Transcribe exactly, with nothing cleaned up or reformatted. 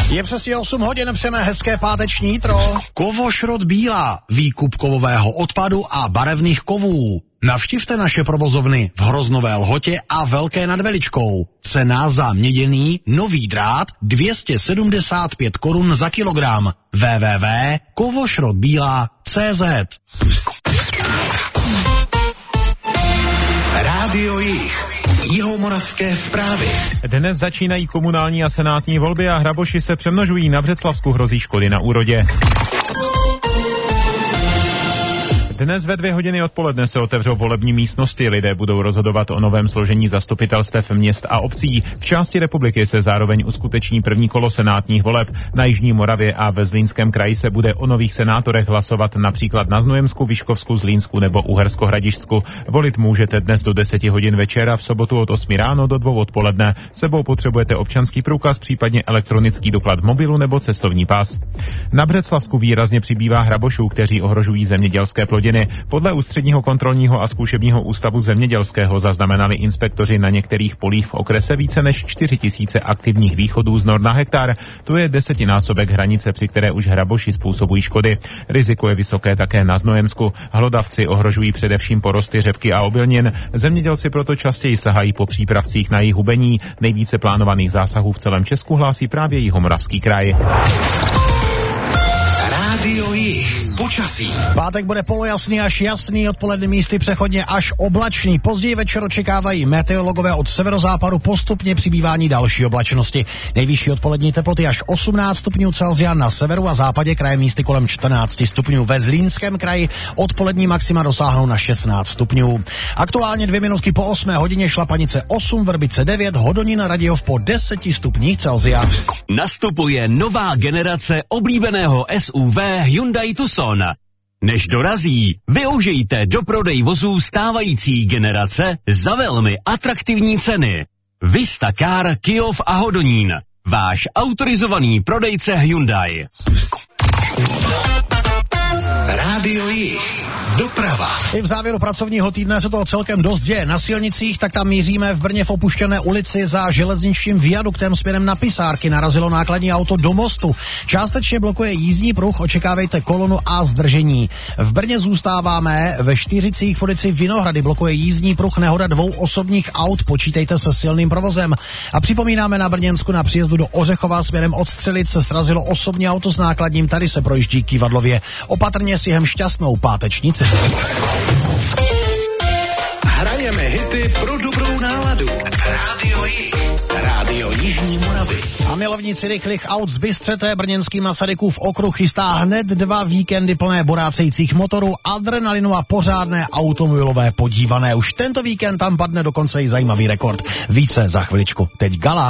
Je přesně osm hodin, přejeme hezké páteční jitro. Kovošrot Bílá, výkup kovového odpadu a barevných kovů. Navštivte naše provozovny v Hroznové Lhotě a Velké nad Veličkou. Cena za měděný nový drát dvě stě sedmdesát pět korun za kilogram. w w w tečka kovošrotbíla tečka cé zet. Rádio Jih. Jihomoravské zprávy. Dnes začínají komunální a senátní volby a hraboši se přemnožují. Na Břeclavsku hrozí škody na úrodě. Dnes ve dvě hodiny odpoledne se otevřou volební místnosti. Lidé budou rozhodovat o novém složení zastupitelstev měst a obcí. V části republiky se zároveň uskuteční první kolo senátních voleb. Na Jižní Moravě a ve Zlínském kraji se bude o nových senátorech hlasovat například na Znojemsku, Vyškovsku, Zlínsku nebo Uhersko-Hradišťsku. Volit můžete dnes do deseti hodin večera, v sobotu od osmi ráno do dvou odpoledne. Sebou potřebujete občanský průkaz, případně elektronický doklad mobilu nebo cestovní pas. Na Břeclavsku výrazně přibývá hrabošů, kteří ohrožují zemědělské plodiny. Podle Ústředního kontrolního a zkušebního ústavu zemědělského zaznamenali inspektoři na některých polích v okrese více než čtyři tisíce aktivních východů z nor na hektar. To je desetinásobek hranice, při které už hraboši způsobují škody. Riziko je vysoké také na Znojemsku. Hlodavci ohrožují především porosty řepky a obilnin. Zemědělci proto častěji sahají po přípravcích na jejich hubení. Nejvíce plánovaných zásahů v celém Česku hlásí právě Jihomoravský kraj. Rádio Jih. Počasí. Pátek bude polojasný až jasný, odpoledne místy přechodně až oblačný. Později večer očekávají meteorologové od severozápadu postupně přibývání další oblačnosti. Nejvyšší odpolední teploty až osmnáct stupňů Celsia na severu a západě kraje, místy kolem čtrnáct stupňů. Ve Zlínském kraji odpolední maxima dosáhnou na šestnáct stupňů. Aktuálně dvě minutky po osmé hodině, Šlapanice osm, Vrbice devět, Hodonín a Radějov po deseti stupních Celsia. Nastupuje nová generace oblíbeného S U V Hyundai Tucson. Než dorazí, využijte do prodej vozů stávající generace za velmi atraktivní ceny. Vista Car, Kyjov a Hodonín. Váš autorizovaný prodejce Hyundai. Rádio Jih. Doprava. I v závěru pracovního týdne se toho celkem dost děje. Na silnicích, tak tam míříme. V Brně v opuštěné ulici za železničním viaduktem směrem na Pisárky narazilo nákladní auto do mostu. Částečně blokuje jízdní pruh, očekávejte kolonu a zdržení. V Brně zůstáváme, ve Štýřicích v ulici Vinohrady blokuje jízdní pruh, nehoda dvou osobních aut, počítejte se silným provozem. A připomínáme, na Brněnsku na příjezdu do Ořechova směrem od Střelic se srazilo osobní auto s nákladním, tady se projíždí Kyvadlově. Opatrně s jihem šťastnou páteční cestu. Hrajeme hity pro dobrou náladu. Rádio Jih. Rádio Jižní Moravy. A milovníci rychlých aut z Bystřete, brněnský Masarykův okruh chystá hned dva víkendy plné borácejících motorů, adrenalinu a pořádné automobilové podívané. Už tento víkend tam padne dokonce i zajímavý rekord. Více za chviličku. Teď Gala.